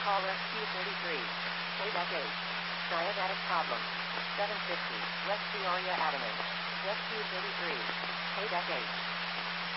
call rescue 33. Payback 8. Diabetic problem. 750. West Peoria Avenue. Rescue 33. Payback 8.